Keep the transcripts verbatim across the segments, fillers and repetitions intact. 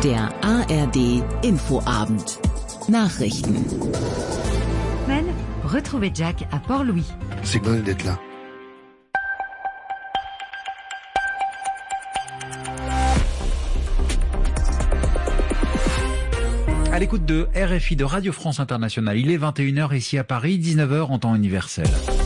Der A R D Infoabend. Nachrichten. Retrouvez Jack à Port-Louis. C'est bon d'être là. À l'écoute de R F I de Radio France Internationale, il est vingt et une heures ici à Paris, dix-neuf heures en temps universel.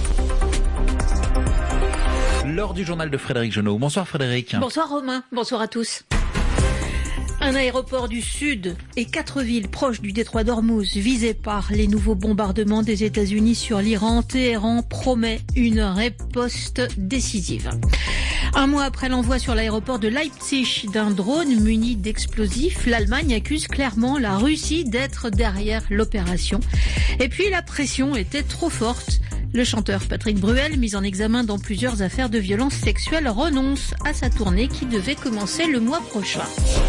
L'heure du journal de Frédéric Genot. Bonsoir Frédéric. Bonsoir Romain, bonsoir à tous. Un aéroport du Sud et quatre villes proches du détroit d'Ormuz visées par les nouveaux bombardements des États-Unis sur l'Iran. Téhéran promet une riposte décisive. Un mois après l'envoi sur l'aéroport de Leipzig d'un drone muni d'explosifs, l'Allemagne accuse clairement la Russie d'être derrière l'opération. Et puis la pression était trop forte. Le chanteur Patrick Bruel, mis en examen dans plusieurs affaires de violences sexuelles, renonce à sa tournée qui devait commencer le mois prochain.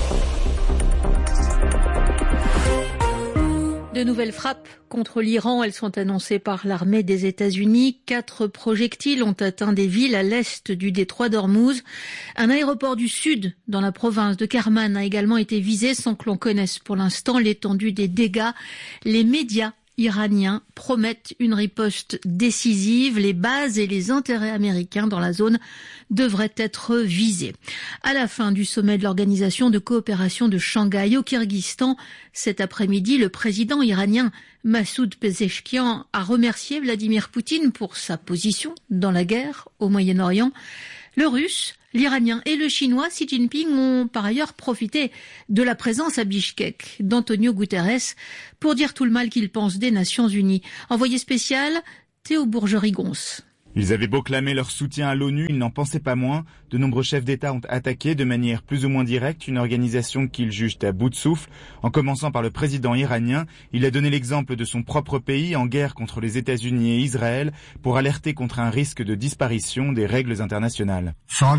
De nouvelles frappes contre l'Iran, elles sont annoncées par l'armée des États-Unis. Quatre projectiles ont atteint des villes à l'est du détroit d'Ormuz. Un aéroport du sud, dans la province de Kerman, a également été visé sans que l'on connaisse pour l'instant l'étendue des dégâts. Les médias iraniens promettent une riposte décisive. Les bases et les intérêts américains dans la zone devraient être visés. À la fin du sommet de l'Organisation de coopération de Shanghai au Kirghizstan, cet après-midi, le président iranien Massoud Pezeshkian a remercié Vladimir Poutine pour sa position dans la guerre au Moyen-Orient. Le Russe, l'Iranien et le Chinois Xi Jinping ont par ailleurs profité de la présence à Bichkek d'Antonio Guterres pour dire tout le mal qu'ils pensent des Nations Unies. Envoyé spécial, Théo Bourgerie-Gons. Ils avaient beau clamer leur soutien à l'ONU, ils n'en pensaient pas moins. De nombreux chefs d'État ont attaqué de manière plus ou moins directe une organisation qu'ils jugent à bout de souffle. En commençant par le président iranien, il a donné l'exemple de son propre pays en guerre contre les États-Unis et Israël pour alerter contre un risque de disparition des règles internationales.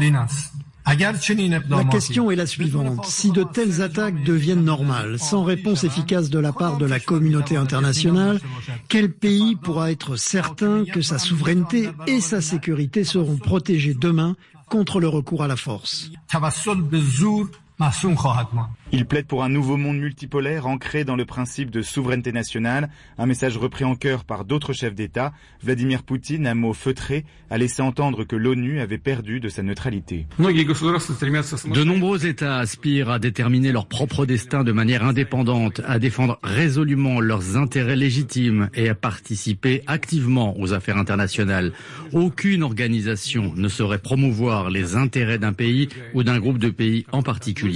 La question est la suivante. Si de telles attaques deviennent normales, sans réponse efficace de la part de la communauté internationale, quel pays pourra être certain que sa souveraineté et sa sécurité seront protégées demain contre le recours à la force ? Il plaide pour un nouveau monde multipolaire ancré dans le principe de souveraineté nationale, un message repris en chœur par d'autres chefs d'État. Vladimir Poutine, à mots feutrés, a laissé entendre que l'ONU avait perdu de sa neutralité. De nombreux États aspirent à déterminer leur propre destin de manière indépendante, à défendre résolument leurs intérêts légitimes et à participer activement aux affaires internationales. Aucune organisation ne saurait promouvoir les intérêts d'un pays ou d'un groupe de pays en particulier.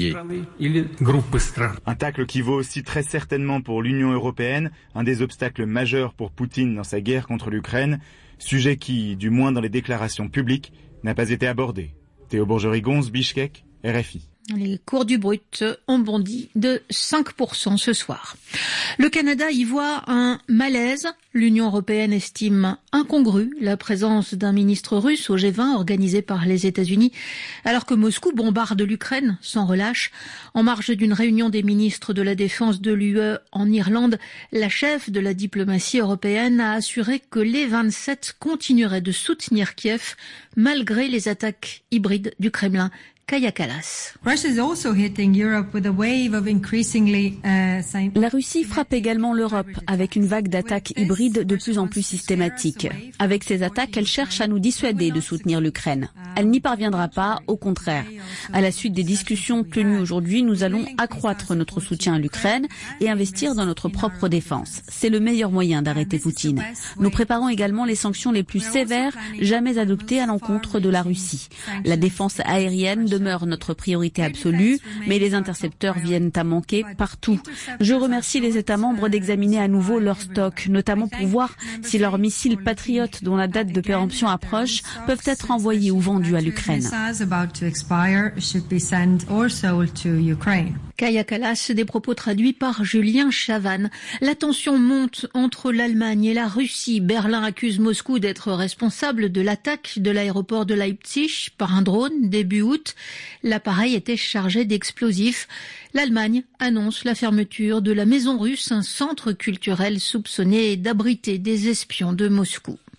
Un tacle qui vaut aussi très certainement pour l'Union européenne, un des obstacles majeurs pour Poutine dans sa guerre contre l'Ukraine, sujet qui, du moins dans les déclarations publiques, n'a pas été abordé. Théo Bourgerie-Gons, Bichkek, R F I. Les cours du brut ont bondi de cinq pour cent ce soir. Le Canada y voit un malaise. L'Union européenne estime incongrue la présence d'un ministre russe au G vingt organisé par les États-Unis, alors que Moscou bombarde l'Ukraine sans relâche. En marge d'une réunion des ministres de la Défense de l'U E en Irlande, la chef de la diplomatie européenne a assuré que les vingt-sept continueraient de soutenir Kiev malgré les attaques hybrides du Kremlin. Kaya Kallas. La Russie frappe également l'Europe avec une vague d'attaques hybrides de plus en plus systématique. Avec ces attaques, elle cherche à nous dissuader de soutenir l'Ukraine. Elle n'y parviendra pas, au contraire. À la suite des discussions tenues aujourd'hui, nous allons accroître notre soutien à l'Ukraine et investir dans notre propre défense. C'est le meilleur moyen d'arrêter Poutine. Nous préparons également les sanctions les plus sévères jamais adoptées à l'encontre de la Russie. La défense aérienne demeure notre priorité absolue, mais les intercepteurs viennent à manquer partout. Je remercie les États membres d'examiner à nouveau leur stock, notamment pour voir si leurs missiles patriotes dont la date de péremption approche peuvent être envoyés ou vendus à l'Ukraine. Kaya Kallas, des propos traduits par Julien Chavannes. La tension monte entre l'Allemagne et la Russie. Berlin accuse Moscou d'être responsable de l'attaque de l'aéroport de Leipzig par un drone début août. L'appareil était chargé d'explosifs. L'Allemagne annonce la fermeture de la Maison Russe, un centre culturel soupçonné d'abriter des espions de Moscou.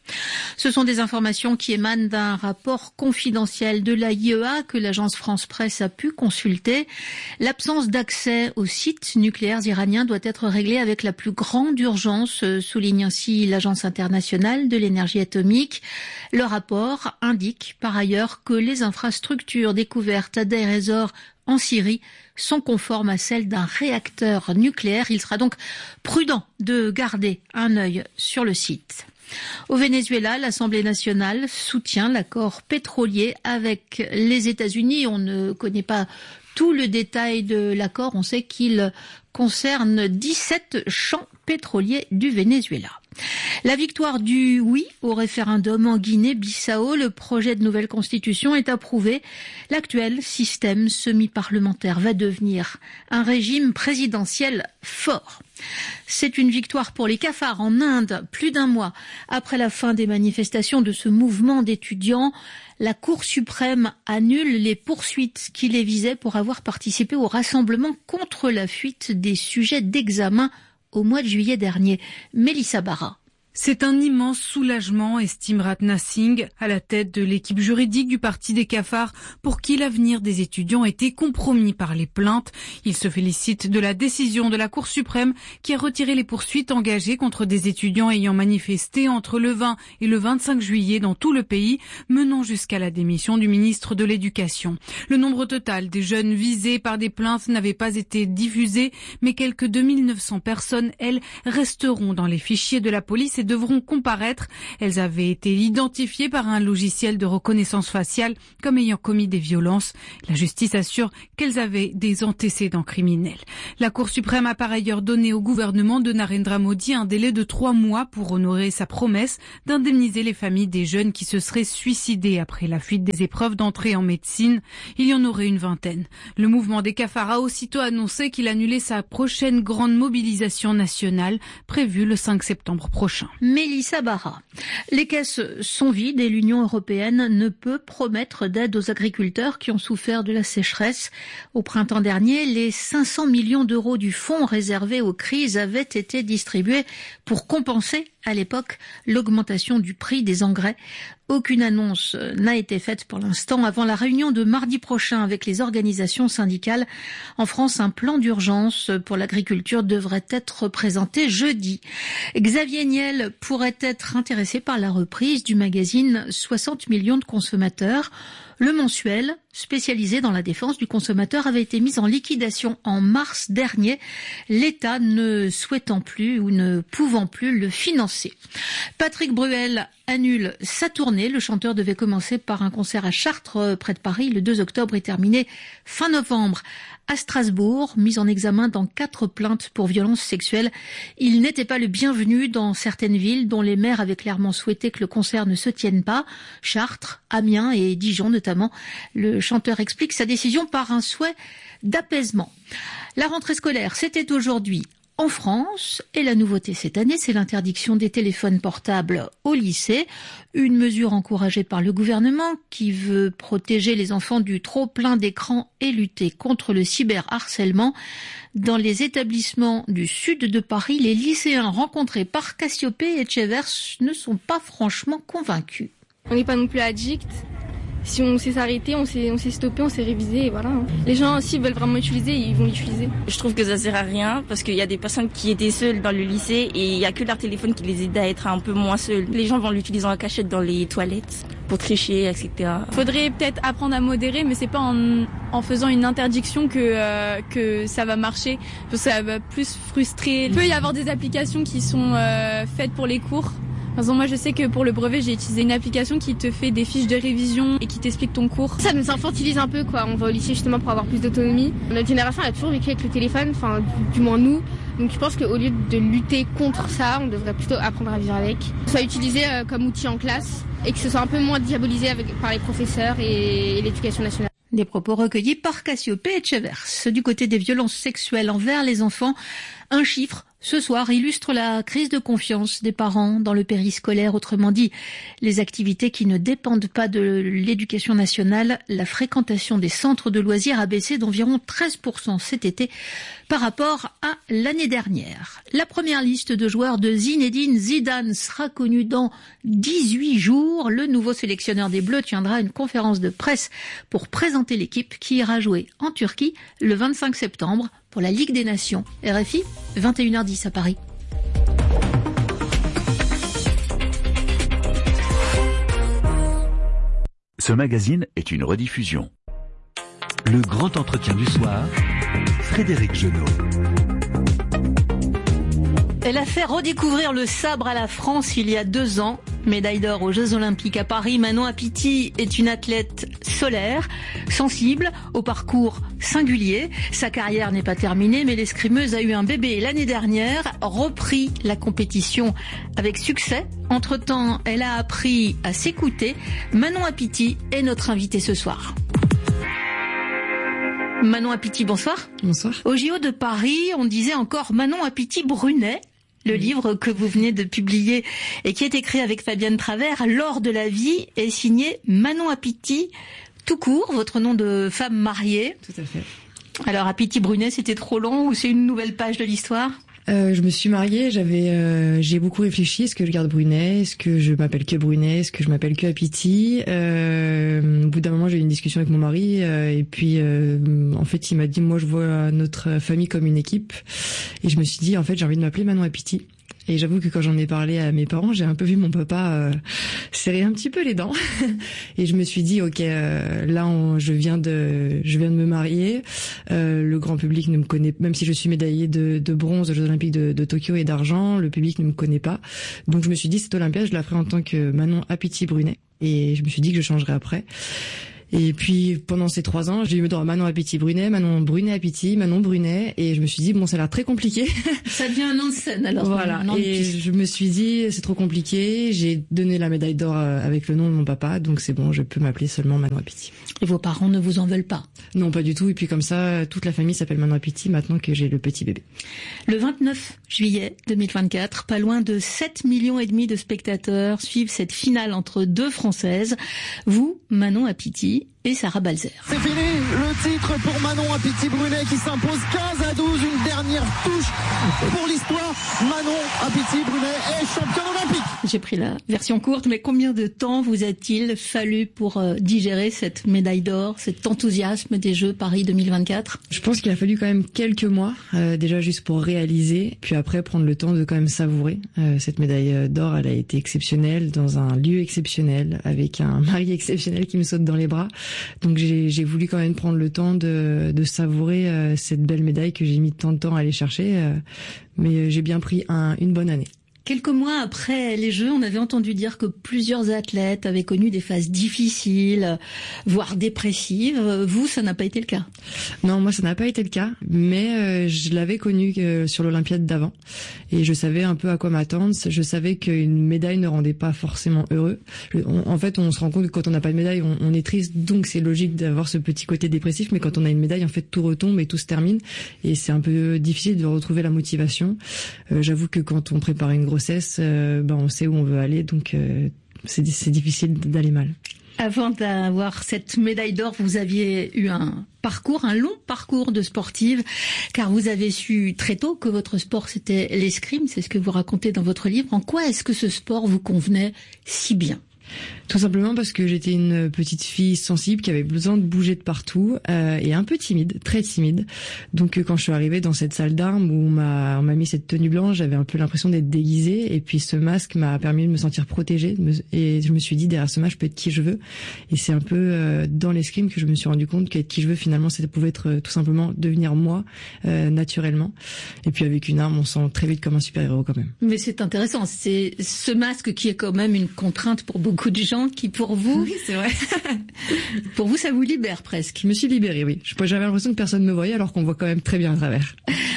Ce sont des informations qui émanent d'un rapport confidentiel de l'A I E A que l'agence France Presse a pu consulter. L'absence d'accès aux sites nucléaires iraniens doit être réglée avec la plus grande urgence, souligne ainsi l'Agence internationale de l'énergie atomique. Le rapport indique par ailleurs que les infrastructures découvertes à Deir ez-Zor en Syrie sont conformes à celles d'un réacteur nucléaire. Il sera donc prudent de garder un œil sur le site. Au Venezuela, l'Assemblée nationale soutient l'accord pétrolier avec les États-Unis. On ne connaît pas tout le détail de l'accord. On sait qu'il concerne dix-sept champs pétroliers du Venezuela. La victoire du oui au référendum en Guinée-Bissau, le projet de nouvelle constitution est approuvé. L'actuel système semi-parlementaire va devenir un régime présidentiel fort. C'est une victoire pour les cafards en Inde, plus d'un mois après la fin des manifestations de ce mouvement d'étudiants. La Cour suprême annule les poursuites qui les visaient pour avoir participé au rassemblement contre la fuite des sujets d'examen au mois de juillet dernier. Mélissa Barra. C'est un immense soulagement, estime Ratna Singh, à la tête de l'équipe juridique du Parti des cafards, pour qui l'avenir des étudiants était compromis par les plaintes. Il se félicite de la décision de la Cour suprême qui a retiré les poursuites engagées contre des étudiants ayant manifesté entre le vingt et le vingt-cinq juillet dans tout le pays, menant jusqu'à la démission du ministre de l'Éducation. Le nombre total des jeunes visés par des plaintes n'avait pas été diffusé, mais quelques deux mille neuf cents personnes, elles, resteront dans les fichiers de la police et devront comparaître. Elles avaient été identifiées par un logiciel de reconnaissance faciale comme ayant commis des violences. La justice assure qu'elles avaient des antécédents criminels. La Cour suprême a par ailleurs donné au gouvernement de Narendra Modi un délai de trois mois pour honorer sa promesse d'indemniser les familles des jeunes qui se seraient suicidés après la fuite des épreuves d'entrée en médecine. Il y en aurait une vingtaine. Le mouvement des cafards a aussitôt annoncé qu'il annulait sa prochaine grande mobilisation nationale prévue le cinq septembre prochain. Mélissa Barra. Les caisses sont vides et l'Union européenne ne peut promettre d'aide aux agriculteurs qui ont souffert de la sécheresse. Au printemps dernier, les cinq cents millions d'euros du fonds réservé aux crises avaient été distribués pour compenser à l'époque l'augmentation du prix des engrais. Aucune annonce n'a été faite pour l'instant avant la réunion de mardi prochain avec les organisations syndicales. En France, un plan d'urgence pour l'agriculture devrait être présenté jeudi. Xavier Niel pourrait être intéressé par la reprise du magazine soixante millions de consommateurs. Le mensuel, spécialisé dans la défense du consommateur, avait été mis en liquidation en mars dernier, l'État ne souhaitant plus ou ne pouvant plus le financer. Patrick Bruel annule sa tournée. Le chanteur devait commencer par un concert à Chartres, près de Paris, le deux octobre et terminer fin novembre. À Strasbourg, mis en examen dans quatre plaintes pour violences sexuelles. Il n'était pas le bienvenu dans certaines villes dont les maires avaient clairement souhaité que le concert ne se tienne pas. Chartres, Amiens et Dijon notamment. Le chanteur explique sa décision par un souhait d'apaisement. La rentrée scolaire, c'était aujourd'hui en France, et la nouveauté cette année, c'est l'interdiction des téléphones portables au lycée, une mesure encouragée par le gouvernement qui veut protéger les enfants du trop plein d'écrans et lutter contre le cyberharcèlement. Dans les établissements du sud de Paris, les lycéens rencontrés par Cassiopée et Chevers ne sont pas franchement convaincus. On n'est pas non plus addict. Si on sait s'arrêter, on sait, on sait stopper, on sait réviser et voilà. Les gens, s'ils veulent vraiment l'utiliser, ils vont l'utiliser. Je trouve que ça sert à rien parce qu'il y a des personnes qui étaient seules dans le lycée et il n'y a que leur téléphone qui les aide à être un peu moins seuls. Les gens vont l'utiliser en cachette dans les toilettes pour tricher, et cetera. Faudrait peut-être apprendre à modérer, mais c'est pas en, en faisant une interdiction que, euh, que ça va marcher. Ça va plus frustrer. Il peut y avoir des applications qui sont euh, faites pour les cours. Par exemple, moi je sais que pour le brevet j'ai utilisé une application qui te fait des fiches de révision et qui t'explique ton cours. Ça nous infantilise un peu quoi, on va au lycée justement pour avoir plus d'autonomie. Notre génération elle a toujours vécu avec le téléphone, enfin du, du moins nous. Donc je pense qu'au lieu de lutter contre ça, on devrait plutôt apprendre à vivre avec. Que ce soit utilisé euh, comme outil en classe et que ce soit un peu moins diabolisé avec, par les professeurs et, et l'éducation nationale. Des propos recueillis par Cassiopée et Chevers. Du côté des violences sexuelles envers les enfants, un chiffre, ce soir illustre la crise de confiance des parents dans le périscolaire, autrement dit, les activités qui ne dépendent pas de l'éducation nationale. La fréquentation des centres de loisirs a baissé d'environ treize pour cent cet été par rapport à l'année dernière. La première liste de joueurs de Zinedine Zidane sera connue dans dix-huit jours. Le nouveau sélectionneur des Bleus tiendra une conférence de presse pour présenter l'équipe qui ira jouer en Turquie le vingt-cinq septembre pour la Ligue des Nations. R F I, vingt et une heures dix à Paris. Ce magazine est une rediffusion. Le grand entretien du soir, Frédéric Genot. Elle a fait redécouvrir le sabre à la France il y a deux ans. Médaille d'or aux Jeux Olympiques à Paris, Manon Apiti est une athlète solaire, sensible, au parcours singulier. Sa carrière n'est pas terminée, mais l'escrimeuse a eu un bébé l'année dernière, repris la compétition avec succès. Entre-temps, elle a appris à s'écouter. Manon Apiti est notre invitée ce soir. Manon Apiti, bonsoir. Bonsoir. Au J O de Paris, on disait encore Manon Apiti-Brunet. Le livre que vous venez de publier et qui est écrit avec Fabienne Travers, L'or de la vie, est signé Manon Apiti, tout court, votre nom de femme mariée. Tout à fait. Alors Apiti-Brunet, c'était trop long ou c'est une nouvelle page de l'histoire ? Euh, je me suis mariée, j'avais, euh, j'ai beaucoup réfléchi. Est-ce que je garde Brunet? Est-ce que je m'appelle que Brunet? Est-ce que je m'appelle que Apiti? euh, Au bout d'un moment, j'ai eu une discussion avec mon mari euh, et puis, euh, en fait, il m'a dit, moi, je vois notre famille comme une équipe. Et je me suis dit, en fait, j'ai envie de m'appeler Manon Apiti. Et j'avoue que quand j'en ai parlé à mes parents, j'ai un peu vu mon papa euh, serrer un petit peu les dents. Et je me suis dit, ok, euh, là, on, je viens de, je viens de me marier. Euh, le grand public ne me connaît, même si je suis médaillée de, de bronze aux Jeux Olympiques de, de Tokyo et d'argent, le public ne me connaît pas. Donc je me suis dit, cette Olympiade, je la ferai en tant que Manon Apiti-Brunet. Et je me suis dit que je changerai après. Et puis, pendant ces trois ans, j'ai eu le droit à Manon Apiti-Brunet, Manon Brunet-Apiti, Manon Brunet, et je me suis dit, bon, ça a l'air très compliqué. Ça devient un nom de scène, alors. Voilà. Et je me suis dit, c'est trop compliqué. J'ai donné la médaille d'or avec le nom de mon papa, donc c'est bon, je peux m'appeler seulement Manon Apiti. Et vos parents ne vous en veulent pas? Non, pas du tout. Et puis comme ça, toute la famille s'appelle Manon Apiti maintenant que j'ai le petit bébé. Le vingt-neuf juillet deux mille vingt-quatre, pas loin de sept millions et demi de spectateurs suivent cette finale entre deux Françaises. Vous, Manon Apiti, et Sarah Balzer. C'est fini, le titre pour Manon Apiti-Brunet qui s'impose quinze à douze, une dernière touche pour l'histoire. Manon Apiti-Brunet est championne olympique. J'ai pris la version courte, mais combien de temps vous a-t-il fallu pour euh, digérer cette médaille d'or, cet enthousiasme des Jeux Paris deux mille vingt-quatre? Je pense qu'il a fallu quand même quelques mois, euh, déjà juste pour réaliser, puis après prendre le temps de quand même savourer. Euh, cette médaille d'or, elle a été exceptionnelle, dans un lieu exceptionnel, avec un mari exceptionnel qui me saute dans les bras. Donc j'ai, j'ai voulu quand même prendre le temps de, de savourer euh, cette belle médaille que j'ai mis tant de temps à aller chercher, euh, mais j'ai bien pris un, une bonne année. Quelques mois après les Jeux, on avait entendu dire que plusieurs athlètes avaient connu des phases difficiles, voire dépressives. Vous, ça n'a pas été le cas? Non, moi, ça n'a pas été le cas, mais euh, je l'avais connu euh, sur l'Olympiade d'avant. Et je savais un peu à quoi m'attendre. Je savais qu'une médaille ne rendait pas forcément heureux. On, en fait, on se rend compte que quand on n'a pas de médaille, on, on est triste. Donc, c'est logique d'avoir ce petit côté dépressif. Mais quand on a une médaille, en fait, tout retombe et tout se termine. Et c'est un peu difficile de retrouver la motivation. Euh, j'avoue que quand on prépare une grossesse, euh, ben on sait où on veut aller, donc euh, c'est, c'est difficile d'aller mal. Avant d'avoir cette médaille d'or, vous aviez eu un parcours, un long parcours de sportive, car vous avez su très tôt que votre sport c'était l'escrime, c'est ce que vous racontez dans votre livre. En quoi est-ce que ce sport vous convenait si bien ? Tout simplement parce que j'étais une petite fille sensible qui avait besoin de bouger de partout euh, et un peu timide, très timide. Donc quand je suis arrivée dans cette salle d'armes où on m'a, on m'a mis cette tenue blanche, j'avais un peu l'impression d'être déguisée, et puis ce masque m'a permis de me sentir protégée, de me, et je me suis dit, derrière ce masque je peux être qui je veux. Et c'est un peu euh, dans l'escrime que je me suis rendu compte qu'être qui je veux, finalement, ça pouvait être euh, tout simplement devenir moi euh, naturellement. Et puis avec une arme, on sent très vite comme un super-héros quand même. Mais c'est intéressant, c'est ce masque qui est quand même une contrainte pour beaucoup de gens, qui pour vous, oui, c'est vrai. Pour vous, ça vous libère presque. Je me suis libérée, oui. J'avais l'impression que personne ne me voyait alors qu'on voit quand même très bien à travers. On en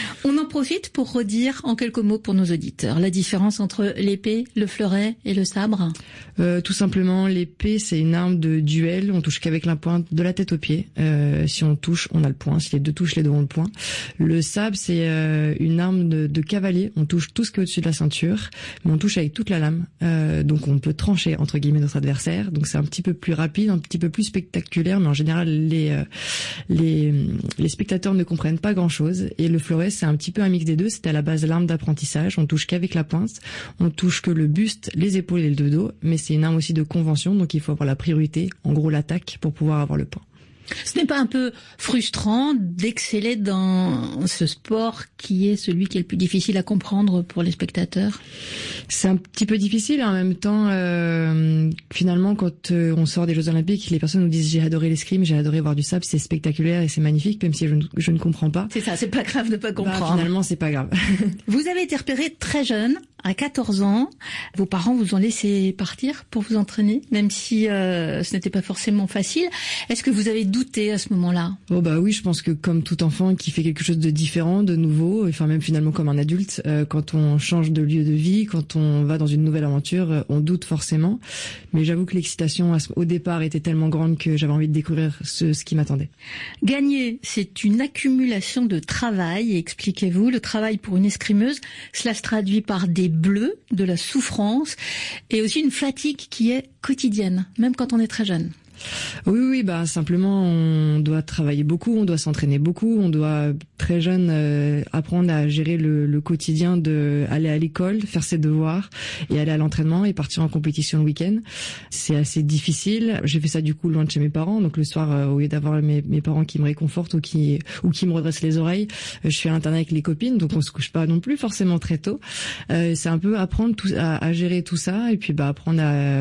J'en profite pour redire en quelques mots pour nos auditeurs la différence entre l'épée, le fleuret et le sabre. Euh, tout simplement, l'épée, c'est une arme de duel. On touche qu'avec la pointe de la tête aux pieds. Euh, si on touche, on a le point. Si les deux touchent, les deux ont le point. Le sabre, c'est euh, une arme de, de cavalier. On touche tout ce qui est au-dessus de la ceinture, mais on touche avec toute la lame. Euh, donc on peut trancher, entre guillemets, notre adversaire. Donc c'est un petit peu plus rapide, un petit peu plus spectaculaire, mais en général, les, euh, les, les spectateurs ne comprennent pas grand-chose. Et le fleuret, c'est un petit peu un mix des deux. C'était à la base l'arme d'apprentissage. On touche qu'avec la pointe. On touche que le buste, les épaules et le dos. Mais c'est une arme aussi de convention, donc il faut avoir la priorité, en gros l'attaque, pour pouvoir avoir le point. Ce n'est pas un peu frustrant d'exceller dans ce sport qui est celui qui est le plus difficile à comprendre pour les spectateurs? C'est un petit peu difficile et en même temps, euh, finalement, quand euh, on sort des Jeux Olympiques, les personnes nous disent j'ai adoré l'escrime, j'ai adoré voir du sable, c'est spectaculaire et c'est magnifique, même si je, je ne comprends pas. C'est ça, c'est pas grave de pas comprendre. Bah, finalement, c'est pas grave. Vous avez été repéré très jeune, à quatorze ans. Vos parents vous ont laissé partir pour vous entraîner, même si euh, ce n'était pas forcément facile. Est-ce que vous avez douté à ce moment-là? Oh bah oui, je pense que comme tout enfant qui fait quelque chose de différent, de nouveau, enfin même finalement comme un adulte, euh, quand on change de lieu de vie, quand on va dans une nouvelle aventure, euh, on doute forcément. Mais j'avoue que l'excitation à ce, au départ était tellement grande que j'avais envie de découvrir ce, ce qui m'attendait. Gagner, c'est une accumulation de travail, expliquez-vous. Le travail pour une escrimeuse, cela se traduit par des bleus, de la souffrance et aussi une fatigue qui est quotidienne, même quand on est très jeune. Oui, oui, bah simplement on doit travailler beaucoup, on doit s'entraîner beaucoup, on doit très jeune euh, apprendre à gérer le, le quotidien, de aller à l'école, faire ses devoirs et aller à l'entraînement et partir en compétition le week-end. C'est assez difficile. J'ai fait ça du coup loin de chez mes parents, donc le soir euh, au lieu d'avoir mes, mes parents qui me réconfortent ou qui ou qui me redressent les oreilles, euh, je suis à l'internat avec les copines, donc on se couche pas non plus forcément très tôt. Euh, c'est un peu apprendre tout, à, à gérer tout ça et puis bah apprendre à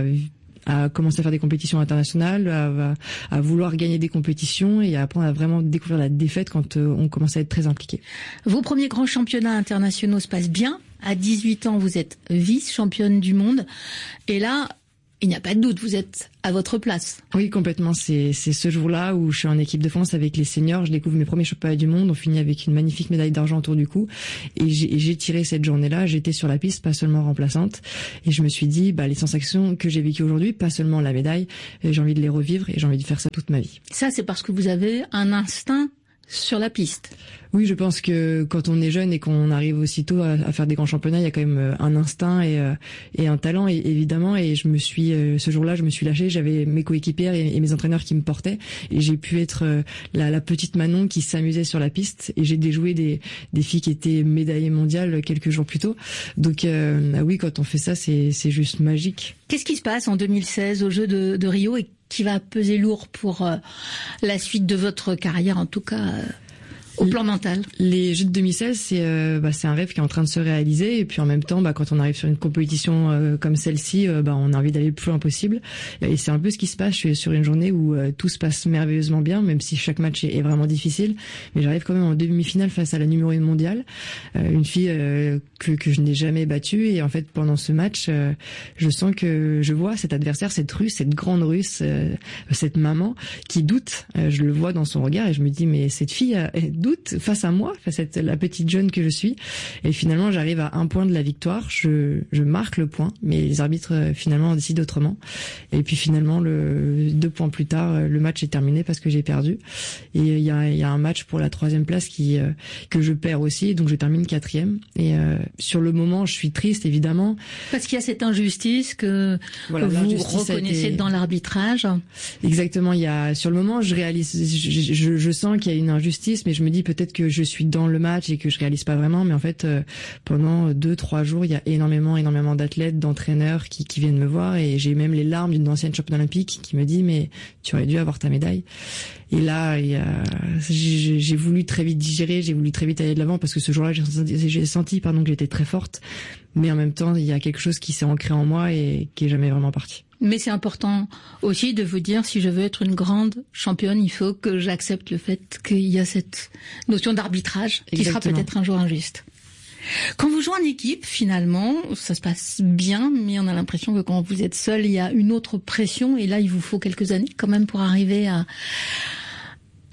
à commencer à faire des compétitions internationales, à, à vouloir gagner des compétitions et à apprendre à vraiment découvrir la défaite quand euh, on commence à être très impliqué. Vos premiers grands championnats internationaux se passent bien. À dix-huit ans, vous êtes vice-championne du monde. Et là, il n'y a pas de doute, vous êtes à votre place. Oui, complètement. C'est, c'est ce jour-là où je suis en équipe de France avec les seniors. Je découvre mes premiers championnats du monde. On finit avec une magnifique médaille d'argent autour du cou. Et j'ai, et j'ai tiré cette journée-là. J'étais sur la piste, pas seulement remplaçante. Et je me suis dit, bah, les sensations que j'ai vécues aujourd'hui, pas seulement la médaille, j'ai envie de les revivre et j'ai envie de faire ça toute ma vie. Ça, c'est parce que vous avez un instinct sur la piste. Oui, je pense que quand on est jeune et qu'on arrive aussitôt à, à faire des grands championnats, il y a quand même un instinct et, euh, et un talent, et, évidemment. Et je me suis, euh, ce jour-là, je me suis lâchée. J'avais mes coéquipières et, et mes entraîneurs qui me portaient, et j'ai pu être euh, la, la petite Manon qui s'amusait sur la piste. Et j'ai déjoué des, des filles qui étaient médaillées mondiales quelques jours plus tôt. Donc euh, oui, quand on fait ça, c'est, c'est juste magique. Qu'est-ce qui se passe en deux mille seize aux Jeux de, de Rio et qui va peser lourd pour euh, la suite de votre carrière, en tout cas euh... au plan mental? Les Jeux de deux mille seize, c'est euh, bah, c'est un rêve qui est en train de se réaliser, et puis en même temps, bah, quand on arrive sur une compétition euh, comme celle-ci, euh, bah, on a envie d'aller le plus loin possible. Et c'est un peu ce qui se passe. Je suis sur une journée où euh, tout se passe merveilleusement bien, même si chaque match est, est vraiment difficile. Mais j'arrive quand même en demi-finale face à la numéro une mondiale, euh, une fille euh, que que je n'ai jamais battue. Et en fait, pendant ce match, euh, je sens que je vois cet adversaire, cette Russe, cette grande Russe, euh, cette maman qui doute. Euh, je le vois dans son regard et je me dis mais cette fille euh, doute face à moi, face à la petite jeune que je suis. Et finalement, j'arrive à un point de la victoire. Je, je marque le point, mais les arbitres euh, finalement décident autrement. Et puis finalement, le, deux points plus tard, le match est terminé parce que j'ai perdu. Et il y a, il y a un match pour la troisième place qui euh, que je perds aussi, donc je termine quatrième. Et euh, sur le moment, je suis triste évidemment. Parce qu'il y a cette injustice que, voilà, que vous reconnaissez été... dans l'arbitrage. Exactement. Il y a sur le moment, je réalise, je, je, je sens qu'il y a une injustice, mais je me dis peut-être que je suis dans le match et que je réalise pas vraiment. Mais en fait, euh, pendant deux, trois jours, il y a énormément, énormément d'athlètes, d'entraîneurs qui, qui viennent me voir, et j'ai même les larmes d'une ancienne championne olympique qui me dit mais tu aurais dû avoir ta médaille. Et là, il y a, j'ai, j'ai voulu très vite digérer, j'ai voulu très vite aller de l'avant parce que ce jour-là, j'ai senti, j'ai senti pardon, que j'étais très forte. Mais en même temps, il y a quelque chose qui s'est ancré en moi et qui est jamais vraiment parti. Mais c'est important aussi de vous dire, si je veux être une grande championne, il faut que j'accepte le fait qu'il y a cette notion d'arbitrage qui Exactement. Sera peut-être un jour injuste. Quand vous jouez en équipe, finalement, ça se passe bien, mais on a l'impression que quand vous êtes seul, il y a une autre pression, et là, il vous faut quelques années quand même pour arriver à,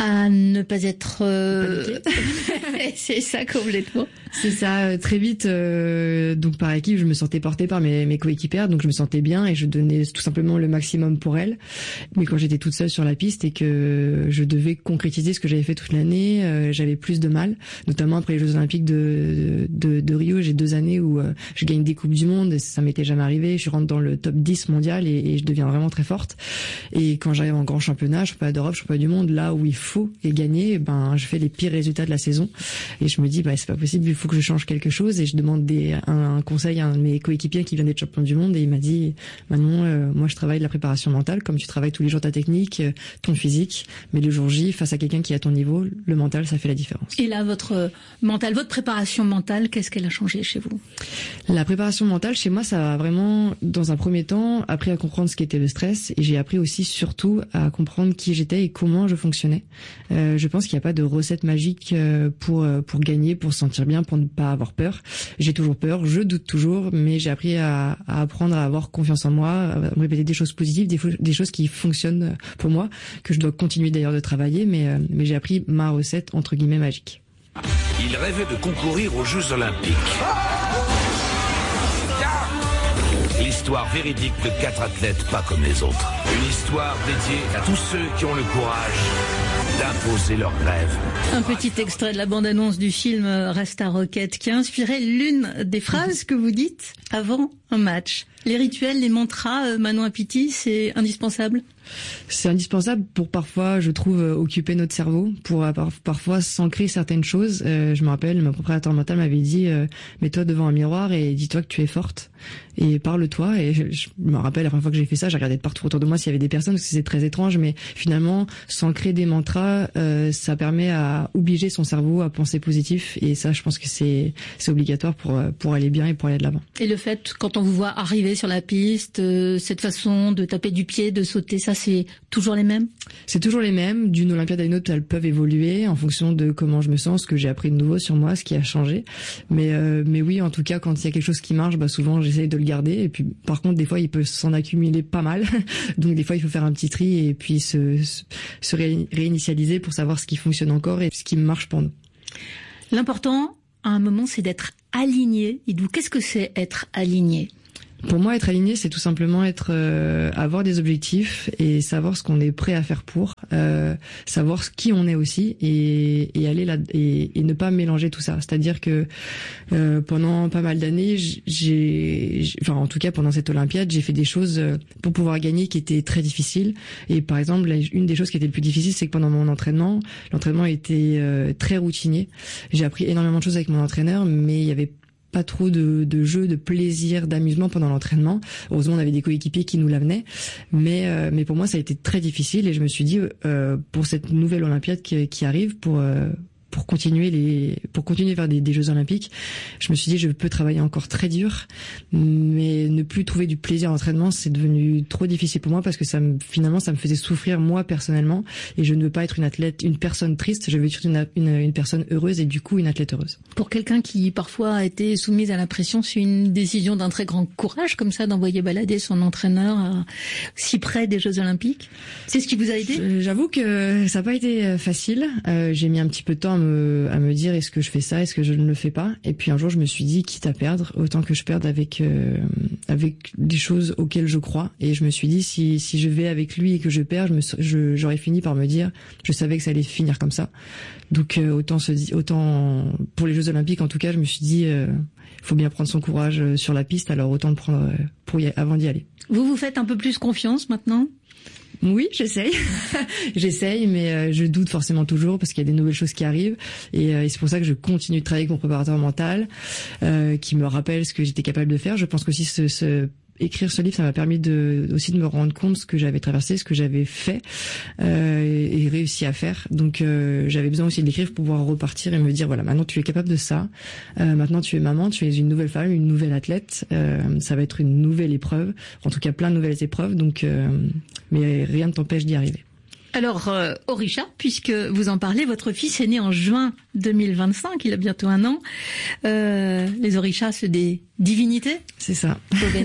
À ne pas être... Euh... C'est ça complètement. C'est ça, très vite. Euh, donc par équipe, je me sentais portée par mes, mes coéquipières, donc je me sentais bien et je donnais tout simplement le maximum pour elles. Mais quand j'étais toute seule sur la piste et que je devais concrétiser ce que j'avais fait toute l'année, euh, j'avais plus de mal. Notamment après les Jeux Olympiques de, de, de Rio, j'ai deux années où euh, je gagne des coupes du monde, et ça m'était jamais arrivé. Je rentre dans le top dix mondial et, et je deviens vraiment très forte. Et quand j'arrive en grand championnat, championnat d'Europe, championnat du monde, là où il faut et gagner, ben je fais les pires résultats de la saison. Et je me dis, bah c'est pas possible, il faut que je change quelque chose. Et je demande des, un, un conseil à un de mes coéquipiers qui vient d'être champion du monde, et il m'a dit, Manon, euh, moi je travaille la préparation mentale, comme tu travailles tous les jours ta technique, euh, ton physique, mais le jour J, face à quelqu'un qui est à ton niveau, le mental, ça fait la différence. Et là, votre mental, votre préparation mentale, qu'est-ce qu'elle a changé chez vous? La préparation mentale, chez moi, ça a vraiment, dans un premier temps, appris à comprendre ce qu'était le stress, et j'ai appris aussi, surtout, à comprendre qui j'étais et comment je fonctionnais. Euh, je pense qu'il n'y a pas de recette magique euh, pour pour gagner, pour se sentir bien, pour ne pas avoir peur. J'ai toujours peur, je doute toujours, mais j'ai appris à, à apprendre à avoir confiance en moi, à me répéter des choses positives, des, des choses qui fonctionnent pour moi, que je dois continuer d'ailleurs de travailler, mais, euh, mais j'ai appris ma recette, entre guillemets, magique. Il rêvait de concourir aux Jeux Olympiques. L'histoire véridique de quatre athlètes pas comme les autres. Une histoire dédiée à tous ceux qui ont le courage d'imposer leur rêve. Un petit extrait de la bande-annonce du film Reste à Roquette qui a inspiré l'une des phrases que vous dites avant un match. Les rituels, les mantras, Manon Apiti, c'est indispensable? C'est indispensable pour parfois, je trouve, occuper notre cerveau, pour parfois s'ancrer certaines choses. Euh, je me rappelle, ma préparateur mental m'avait dit euh, mets-toi devant un miroir et dis-toi que tu es forte et parle-toi. Et je, je me rappelle la première fois que j'ai fait ça, j'ai regardé de partout autour de moi s'il y avait des personnes, parce que c'est très étrange, mais finalement, s'ancrer des mantras, euh, ça permet à obliger son cerveau à penser positif, et ça, je pense que c'est c'est obligatoire pour pour aller bien et pour aller de l'avant. Et le fait, quand on vous voit arriver sur la piste, euh, cette façon de taper du pied, de sauter, ça c'est toujours les mêmes? C'est toujours les mêmes. D'une Olympiade à une autre, elles peuvent évoluer en fonction de comment je me sens, ce que j'ai appris de nouveau sur moi, ce qui a changé. Mais euh, mais oui, en tout cas, quand il y a quelque chose qui marche, bah souvent j'essaye de le garder. Et puis par contre, des fois, il peut s'en accumuler pas mal. Donc des fois, il faut faire un petit tri et puis se se, se ré, réinitialiser pour savoir ce qui fonctionne encore et ce qui marche pour nous. L'important, à un moment, c'est d'être aligné. Idou, qu'est-ce que c'est être aligné? Pour moi, être aligné, c'est tout simplement être, euh, avoir des objectifs et savoir ce qu'on est prêt à faire pour, euh, savoir qui on est aussi, et, et aller là et, et ne pas mélanger tout ça. C'est-à-dire que euh, pendant pas mal d'années, j'ai, enfin en tout cas pendant cette Olympiade, j'ai fait des choses pour pouvoir gagner qui étaient très difficiles. Et par exemple, une des choses qui était le plus difficile, c'est que pendant mon entraînement, l'entraînement était euh, très routinier. J'ai appris énormément de choses avec mon entraîneur, mais il y avait pas trop de, de jeux, de plaisir, d'amusement pendant l'entraînement. Heureusement, on avait des coéquipiers qui nous l'amenaient, mais euh, mais pour moi, ça a été très difficile, et je me suis dit euh, pour cette nouvelle Olympiade qui, qui arrive, pour euh, pour continuer les pour continuer vers des, des Jeux Olympiques, je me suis dit je peux travailler encore très dur, mais ne plus trouver du plaisir à l'entraînement, c'est devenu trop difficile pour moi, parce que ça me, finalement ça me faisait souffrir moi personnellement, et je ne veux pas être une athlète, une personne triste, je veux être une, une, une personne heureuse, et du coup une athlète heureuse. Pour quelqu'un qui parfois a été soumise à la pression, c'est une décision d'un très grand courage comme ça d'envoyer balader son entraîneur à, si près des Jeux Olympiques. C'est ce qui vous a aidé? J'avoue que ça n'a pas été facile. Euh, j'ai mis un petit peu de temps à me, à me dire est-ce que je fais ça, est-ce que je ne le fais pas. Et puis un jour je me suis dit quitte à perdre, autant que je perde avec euh, avec des choses auxquelles je crois. Et je me suis dit si si je vais avec lui et que je perds, je me je, j'aurais fini par me dire je savais que ça allait finir comme ça. Donc euh, autant se dit autant pour les Jeux Olympiques en tout cas, je me suis dit euh, faut bien prendre son courage sur la piste, alors autant le prendre pour y, avant d'y aller. Vous vous faites un peu plus confiance maintenant? Oui, j'essaye. j'essaye, mais euh, je doute forcément toujours, parce qu'il y a des nouvelles choses qui arrivent. Et, euh, et c'est pour ça que je continue de travailler avec mon préparateur mental, euh, qui me rappelle ce que j'étais capable de faire. Je pense qu'aussi ce, ce écrire ce livre, ça m'a permis de aussi de me rendre compte ce que j'avais traversé, ce que j'avais fait euh, et, et réussi à faire. Donc euh, j'avais besoin aussi de l'écrire pour pouvoir repartir et me dire voilà, maintenant tu es capable de ça. Euh, maintenant tu es maman, tu es une nouvelle femme, une nouvelle athlète. Euh, ça va être une nouvelle épreuve, en tout cas plein de nouvelles épreuves. Donc, euh, mais rien ne t'empêche d'y arriver. Alors, euh, Orisha, puisque vous en parlez, votre fils est né en juin deux mille vingt-cinq, il a bientôt un an. Euh, les Orishas, c'est des divinités? C'est ça. Beau non?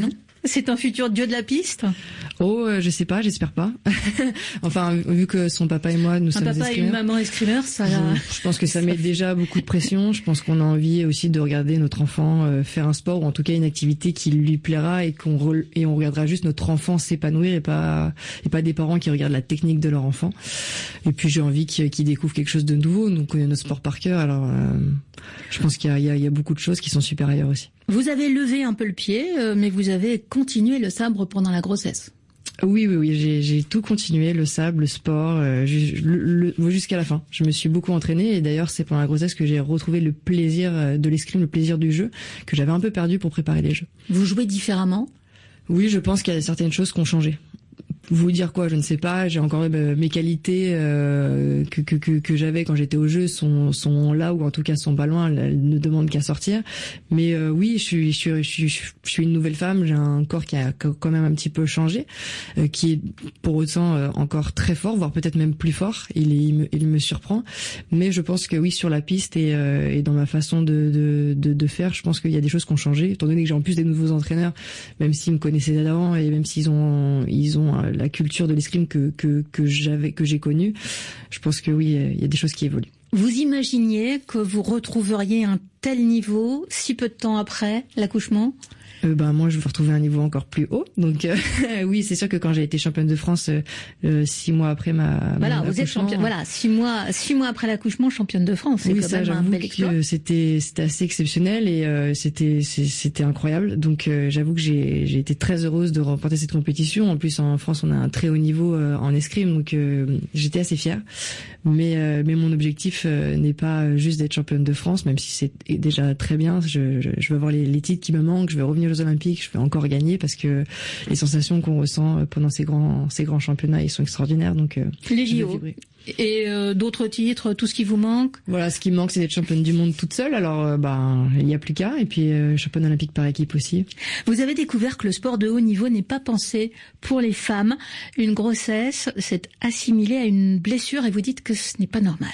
C'est un futur dieu de la piste? Oh, euh, je sais pas, j'espère pas. Enfin, vu que son papa et moi, nous un sommes papa escrimeurs. et une maman escrimeurs, ça... Je, je pense que ça met déjà beaucoup de pression. Je pense qu'on a envie aussi de regarder notre enfant euh, faire un sport, ou en tout cas une activité qui lui plaira, et qu'on re, et on regardera juste notre enfant s'épanouir, et pas et pas des parents qui regardent la technique de leur enfant. Et puis j'ai envie qu'il, qu'il découvre quelque chose de nouveau. Nous, on connaît notre sport par cœur, alors euh, je pense qu'il y a, il y, a, il y a beaucoup de choses qui sont supérieures aussi. Vous avez levé un peu le pied, euh, mais vous avez continué le sabre pendant la grossesse. Oui, oui, oui, j'ai, j'ai tout continué, le sable, le sport, euh, le, le, jusqu'à la fin. Je me suis beaucoup entraînée, et d'ailleurs c'est pendant la grossesse que j'ai retrouvé le plaisir de l'escrime, le plaisir du jeu, que j'avais un peu perdu pour préparer les Jeux. Vous jouez différemment? Oui, je pense qu'il y a certaines choses qui ont changé. Vous dire quoi, je ne sais pas. J'ai encore euh, mes qualités euh, que, que que que j'avais quand j'étais au jeu sont sont là, ou en tout cas sont pas loin. Elles ne demandent qu'à sortir. Mais euh, oui, je suis je suis je suis je suis une nouvelle femme. J'ai un corps qui a quand même un petit peu changé, euh, qui est pour autant euh, encore très fort, voire peut-être même plus fort. Il est, il me il me surprend. Mais je pense que oui, sur la piste et euh, et dans ma façon de de de de faire, je pense qu'il y a des choses qui ont changé. Étant donné que j'ai en plus des nouveaux entraîneurs, même s'ils me connaissaient d'avant, et même s'ils ont ils ont euh, la culture de l'escrime que que que j'avais que j'ai connue, je pense que oui, il y a des choses qui évoluent. Vous imaginiez que vous retrouveriez un tel niveau si peu de temps après l'accouchement? Euh, ben moi je veux retrouver un niveau encore plus haut, donc euh, oui, c'est sûr que quand j'ai été championne de France euh, six mois après ma voilà mon vous êtes championne voilà six mois six mois après l'accouchement, championne de France, c'est oui, quand ça, même un bel exploit. Que c'était c'était assez exceptionnel, et euh, c'était c'était incroyable, donc euh, j'avoue que j'ai j'ai été très heureuse de remporter cette compétition. En plus en France on a un très haut niveau euh, en escrime, donc euh, j'étais assez fière, mais euh, mais mon objectif euh, n'est pas juste d'être championne de France, même si c'est déjà très bien. Je je, je veux avoir les, les titres qui me manquent, je veux revenir aux Olympiques, je vais encore gagner, parce que les sensations qu'on ressent pendant ces grands ces grands championnats, ils sont extraordinaires. Donc euh, les J O et euh, d'autres titres, tout ce qui vous manque. Voilà, ce qui me manque, c'est d'être championne du monde toute seule. Alors euh, ben il y a plus qu'à, et puis euh, championne olympique par équipe aussi. Vous avez découvert que le sport de haut niveau n'est pas pensé pour les femmes. Une grossesse, c'est assimilé à une blessure, et vous dites que ce n'est pas normal.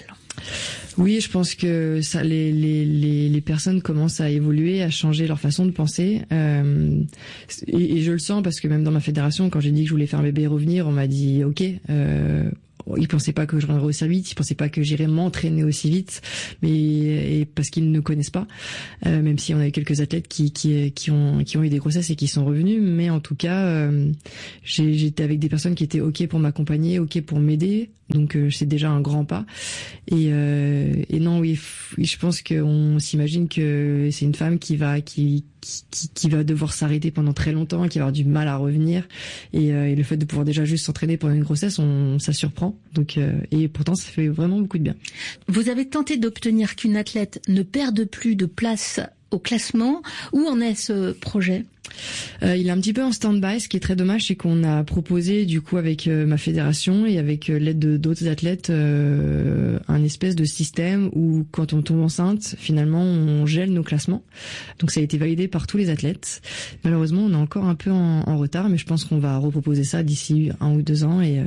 Oui, je pense que ça, les, les, les, les personnes commencent à évoluer, à changer leur façon de penser. Euh, et, et je le sens, parce que même dans ma fédération, quand j'ai dit que je voulais faire un bébé et revenir, on m'a dit ok. Euh, Ils pensaient pas que je reviendrais aussi vite, ils pensaient pas que j'irais m'entraîner aussi vite, mais et parce qu'ils ne connaissent pas. Euh, même si on a eu quelques athlètes qui qui qui ont qui ont eu des grossesses et qui sont revenus, mais en tout cas, euh, j'ai j'étais avec des personnes qui étaient ok pour m'accompagner, ok pour m'aider. Donc euh, c'est déjà un grand pas. Et euh, et non, oui, oui, je pense qu'on s'imagine que c'est une femme qui va qui Qui, qui va devoir s'arrêter pendant très longtemps, qui va avoir du mal à revenir, et, euh, et le fait de pouvoir déjà juste s'entraîner pendant une grossesse, on, ça surprend. Donc, euh, et pourtant, ça fait vraiment beaucoup de bien. Vous avez tenté d'obtenir qu'une athlète ne perde plus de place au classement. Où en est ce projet ? Euh, il est un petit peu en stand-by. Ce qui est très dommage, c'est qu'on a proposé du coup avec euh, ma fédération et avec euh, l'aide de, d'autres athlètes euh, un espèce de système où quand on tombe enceinte, finalement on gèle nos classements. Donc ça a été validé par tous les athlètes. Malheureusement, on est encore un peu en, en retard, mais je pense qu'on va reproposer ça d'ici un ou deux ans, et, euh,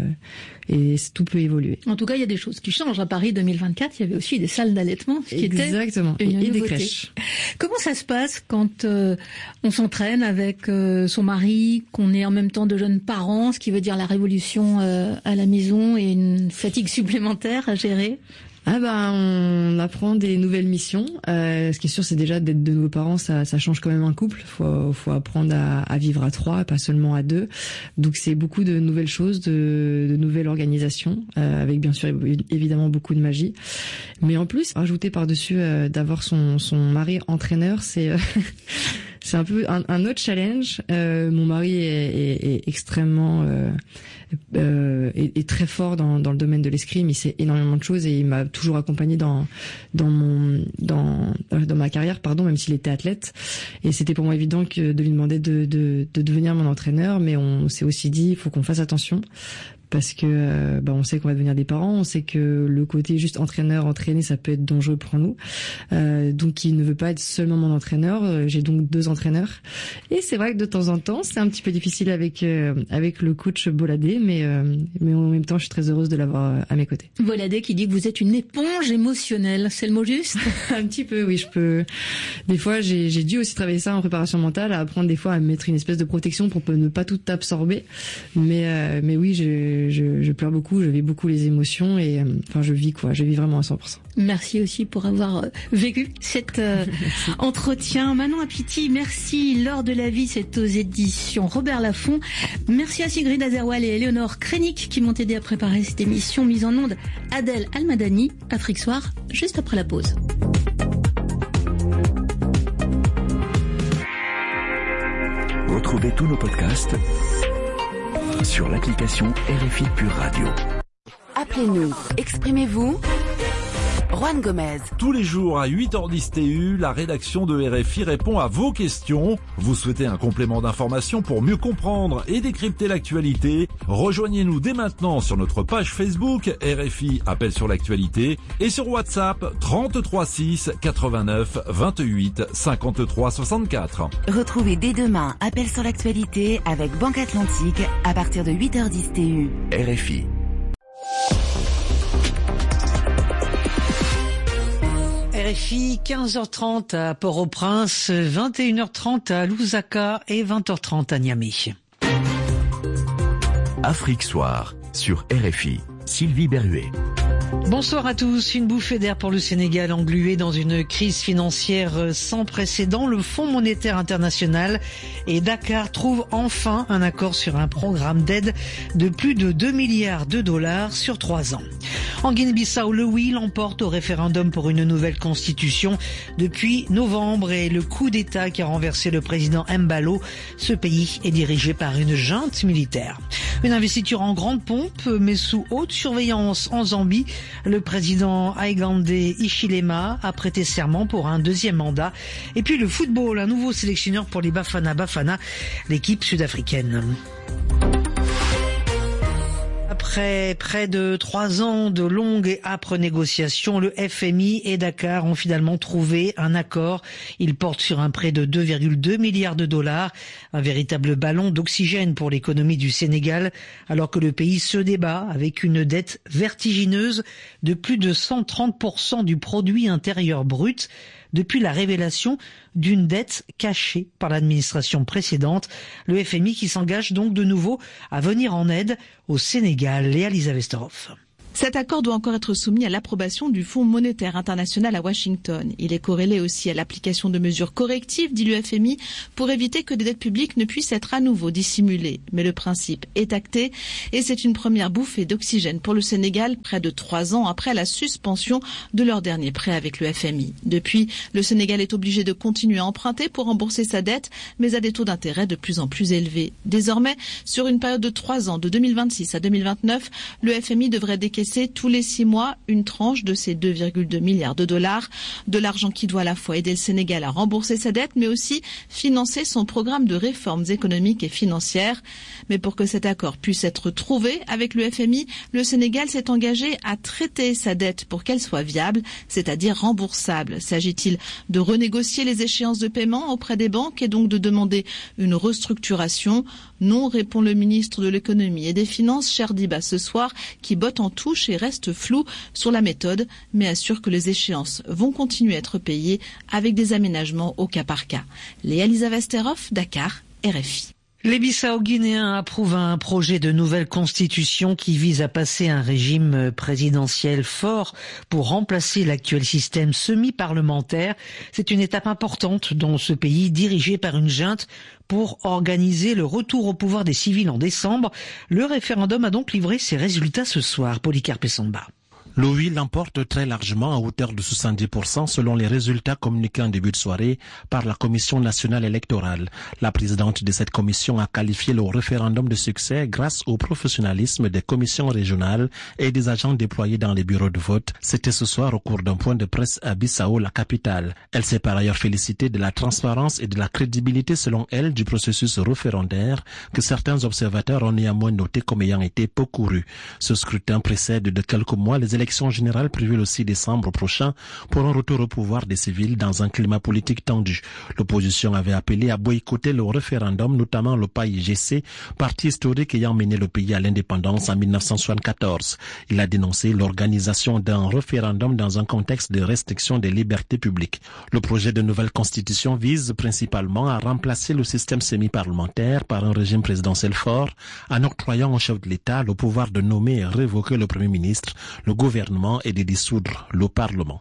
et tout peut évoluer. En tout cas, il y a des choses qui changent. À Paris deux mille vingt-quatre, il y avait aussi des salles d'allaitement qui Exactement. étaient une et, et des nouveauté. crèches. Comment ça se passe quand euh, on s'entraîne avec euh, son mari, qu'on est en même temps de jeunes parents, ce qui veut dire la révolution euh, à la maison et une fatigue supplémentaire à gérer? Ah bah on apprend des nouvelles missions. Euh, ce qui est sûr, c'est déjà d'être de nouveaux parents, ça, ça change quand même un couple. Faut, faut apprendre à, à vivre à trois, pas seulement à deux. Donc c'est beaucoup de nouvelles choses, de, de nouvelles organisations, euh, avec bien sûr évidemment beaucoup de magie. Mais en plus, rajouter par-dessus euh, d'avoir son, son mari entraîneur, c'est euh, c'est un peu un, un autre challenge. Euh, mon mari est, est, est extrêmement euh, euh, est, est très fort dans, dans le domaine de l'escrime. Il sait énormément de choses et il m'a toujours accompagné dans dans mon dans dans ma carrière, pardon, même s'il était athlète. Et c'était pour moi évident que de lui demander de de, de devenir mon entraîneur. Mais on s'est aussi dit, il faut qu'on fasse attention. parce que euh, bah, on sait qu'on va devenir des parents, on sait que le côté juste entraîneur, entraîner, ça peut être dangereux pour nous. Euh, donc il ne veut pas être seulement mon entraîneur. J'ai donc deux entraîneurs. Et c'est vrai que de temps en temps, c'est un petit peu difficile avec euh, avec le coach Boladé, mais euh, mais en même temps, je suis très heureuse de l'avoir à mes côtés. Boladé qui dit que vous êtes une éponge émotionnelle, c'est le mot juste? Un petit peu, oui, je peux. Des fois, j'ai j'ai dû aussi travailler ça en préparation mentale, à apprendre des fois à mettre une espèce de protection pour ne pas tout absorber. Mais euh, mais oui, je, je je pleure beaucoup, je vis beaucoup les émotions et euh, enfin je vis quoi, je vis vraiment à cent pour cent. Merci aussi pour avoir vécu cet euh, entretien. Manon Apiti, merci. L'or de la vie, c'est aux éditions Robert Laffont. Merci à Sigrid Azerwal et Éléonore Krenik qui m'ont aidé à préparer cette émission. Mise en onde Adèle Almadani. Afrique Soir, juste après la pause. Retrouvez tous nos podcasts sur l'application R F I Pure Radio. Appelez-nous, exprimez-vous. Juan Gomez. Tous les jours à huit heures dix T U, la rédaction de R F I répond à vos questions. Vous souhaitez un complément d'information pour mieux comprendre et décrypter l'actualité? Rejoignez-nous dès maintenant sur notre page Facebook R F I Appel sur l'actualité et sur WhatsApp trente-trois six quatre-vingt-neuf vingt-huit cinquante-trois soixante-quatre. Retrouvez dès demain Appel sur l'actualité avec Banque Atlantique à partir de huit heures dix T U. R F I. R F I, quinze heures trente à Port-au-Prince, vingt et une heures trente à Lusaka et vingt heures trente à Niamey. Afrique Soir sur R F I. Sylvie Berruet. Bonsoir à tous. Une bouffée d'air pour le Sénégal englué dans une crise financière sans précédent. Le Fonds monétaire international et Dakar trouvent enfin un accord sur un programme d'aide de plus de deux milliards de dollars sur trois ans. En Guinée-Bissau, le oui l'emporte au référendum pour une nouvelle constitution depuis novembre et le coup d'État qui a renversé le président Embalo. Ce pays est dirigé par une junte militaire. Une investiture en grande pompe mais sous haute surveillance en Zambie. Le président Hakainde Hichilema a prêté serment pour un deuxième mandat. Et puis le football, un nouveau sélectionneur pour les Bafana Bafana, l'équipe sud-africaine. Après près de trois ans de longues et âpres négociations, le F M I et Dakar ont finalement trouvé un accord. Il porte sur un prêt de deux virgule deux milliards de dollars, un véritable ballon d'oxygène pour l'économie du Sénégal, alors que le pays se débat avec une dette vertigineuse de plus de cent trente pour cent du produit intérieur brut. Depuis la révélation d'une dette cachée par l'administration précédente, le F M I qui s'engage donc de nouveau à venir en aide au Sénégal. Léa Liza-Vesterhoff. Cet accord doit encore être soumis à l'approbation du Fonds monétaire international à Washington. Il est corrélé aussi à l'application de mesures correctives, dit le F M I, pour éviter que des dettes publiques ne puissent être à nouveau dissimulées. Mais le principe est acté et c'est une première bouffée d'oxygène pour le Sénégal, près de trois ans après la suspension de leur dernier prêt avec le F M I. Depuis, le Sénégal est obligé de continuer à emprunter pour rembourser sa dette, mais à des taux d'intérêt de plus en plus élevés. Désormais, sur une période de trois ans, de deux mille vingt-six à deux mille vingt-neuf, le F M I devrait décaisser tous les six mois une tranche de ces deux virgule deux milliards de dollars, de l'argent qui doit à la fois aider le Sénégal à rembourser sa dette, mais aussi financer son programme de réformes économiques et financières. Mais pour que cet accord puisse être trouvé avec le F M I, le Sénégal s'est engagé à traiter sa dette pour qu'elle soit viable, c'est-à-dire remboursable. S'agit-il de renégocier les échéances de paiement auprès des banques et donc de demander une restructuration? Non, répond le ministre de l'économie et des finances, Cherdiba, ce soir, qui botte en touche et reste flou sur la méthode, mais assure que les échéances vont continuer à être payées avec des aménagements au cas par cas. Léa Liza-Vesterhoff, Dakar, R F I. Les Bissau-Guinéens approuvent un projet de nouvelle constitution qui vise à passer un régime présidentiel fort pour remplacer l'actuel système semi-parlementaire. C'est une étape importante dans ce pays dirigé par une junte pour organiser le retour au pouvoir des civils en décembre. Le référendum a donc livré ses résultats ce soir. Polycarpe Samba. Le oui l'emporte très largement à hauteur de soixante-dix pour cent selon les résultats communiqués en début de soirée par la Commission nationale électorale. La présidente de cette commission a qualifié le référendum de succès grâce au professionnalisme des commissions régionales et des agents déployés dans les bureaux de vote. C'était ce soir au cours d'un point de presse à Bissau, la capitale. Elle s'est par ailleurs félicitée de la transparence et de la crédibilité selon elle du processus référendaire que certains observateurs ont néanmoins noté comme ayant été peu couru. Ce scrutin précède de quelques mois les élections Élections générales prévues le six décembre prochain pour un retour au pouvoir des civils dans un climat politique tendu. L'opposition avait appelé à boycotter le référendum, notamment le P A I G C, parti historique ayant mené le pays à l'indépendance en mille neuf cent soixante-quatorze. Il a dénoncé l'organisation d'un référendum dans un contexte de restriction des libertés publiques. Le projet de nouvelle constitution vise principalement à remplacer le système semi-parlementaire par un régime présidentiel fort, en octroyant au chef de l'État le pouvoir de nommer et révoquer le Premier ministre, le gouvernement et de dissoudre le Parlement.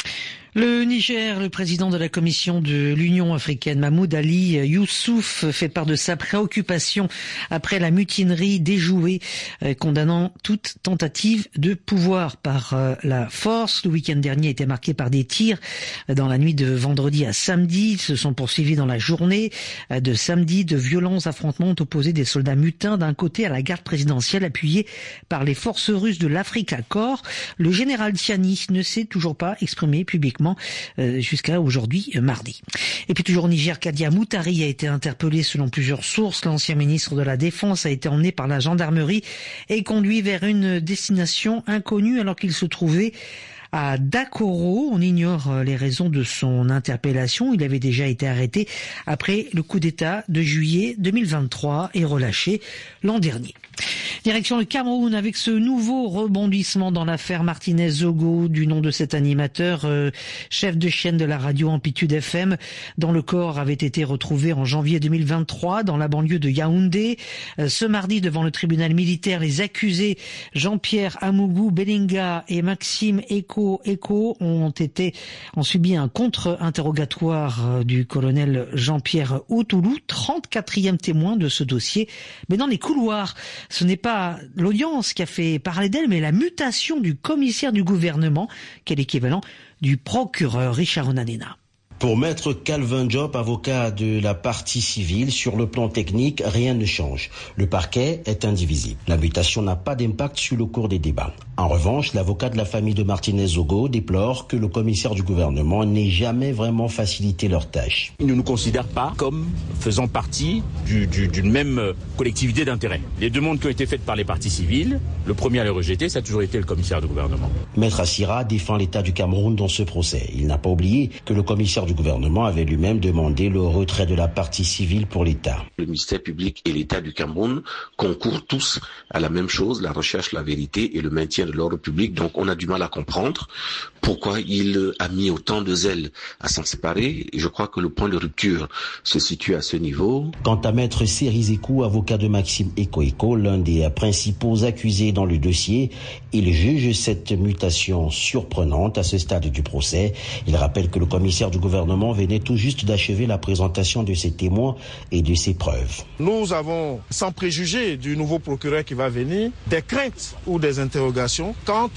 Le Niger, le président de la Commission de l'Union africaine, Mahmoud Ali Youssouf, fait part de sa préoccupation après la mutinerie déjouée, euh, condamnant toute tentative de pouvoir par euh, la force. Le week-end dernier était marqué par des tirs dans la nuit de vendredi à samedi. Ils se sont poursuivis dans la journée euh, de samedi. De violents affrontements ont opposé des soldats mutins d'un côté à la garde présidentielle appuyée par les forces russes de l'Africa Corps. Le général Tiani ne s'est toujours pas exprimé publiquement Euh, jusqu'à aujourd'hui, euh, mardi. Et puis toujours au Niger, Kadia Moutari a été interpellé selon plusieurs sources. L'ancien ministre de la Défense a été emmené par la gendarmerie et conduit vers une destination inconnue alors qu'il se trouvait à Dakoro. On ignore les raisons de son interpellation. Il avait déjà été arrêté après le coup d'État de juillet deux mille vingt-trois et relâché l'an dernier. Direction le Cameroun avec ce nouveau rebondissement dans l'affaire Martinez-Zogo, du nom de cet animateur, euh, chef de chaîne de la radio Amplitude F M, dont le corps avait été retrouvé en janvier deux mille vingt-trois dans la banlieue de Yaoundé. Euh, ce mardi, devant le tribunal militaire, les accusés Jean-Pierre Amougou Belinga et Maxime Eko Eko ont été ont subi un contre-interrogatoire du colonel Jean-Pierre Outoulou, trente-quatrième témoin de ce dossier. Mais dans les couloirs, ce n'est pas l'audience qui a fait parler d'elle, mais la mutation du commissaire du gouvernement, qui est l'équivalent du procureur Richard Onanena. Pour maître Calvin Diop, avocat de la partie civile, sur le plan technique, rien ne change. Le parquet est indivisible. La mutation n'a pas d'impact sur le cours des débats. En revanche, l'avocat de la famille de Martinez-Zogo déplore que le commissaire du gouvernement n'ait jamais vraiment facilité leur tâche. Ils ne nous considèrent pas comme faisant partie du, du, d'une même collectivité d'intérêts. Les demandes qui ont été faites par les parties civiles, le premier à les rejeter, ça a toujours été le commissaire du gouvernement. Maître Assira défend l'État du Cameroun dans ce procès. Il n'a pas oublié que le commissaire du gouvernement avait lui-même demandé le retrait de la partie civile pour l'État. Le ministère public et l'État du Cameroun concourent tous à la même chose, la recherche, la vérité et le maintien de l'ordre public. Donc on a du mal à comprendre pourquoi il a mis autant de zèle à s'en séparer. Et je crois que le point de rupture se situe à ce niveau. Quant à maître Serizekou, avocat de Maxime Eko Eko, l'un des principaux accusés dans le dossier, il juge cette mutation surprenante à ce stade du procès. Il rappelle que le commissaire du gouvernement venait tout juste d'achever la présentation de ses témoins et de ses preuves. Nous avons, sans préjuger du nouveau procureur qui va venir, des craintes ou des interrogations quant